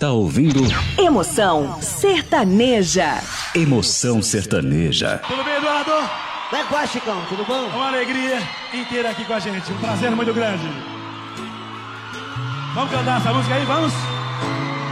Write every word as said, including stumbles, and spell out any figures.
está ouvindo Emoção Sertaneja. Emoção Sertaneja. Tudo bem, Eduardo? Como é que vai, Chicão? Tudo bom? Uma alegria inteira aqui com a gente. Um prazer muito grande. Vamos cantar essa música aí? Vamos?